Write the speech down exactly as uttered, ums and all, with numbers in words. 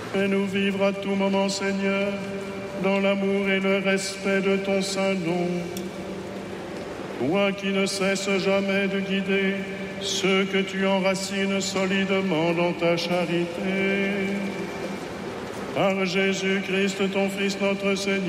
Fais-nous vivre à tout moment, Seigneur, dans l'amour et le respect de ton saint nom. Toi qui ne cesses jamais de guider ceux que tu enracines solidement dans ta charité. Par Jésus-Christ, ton Fils, notre Seigneur,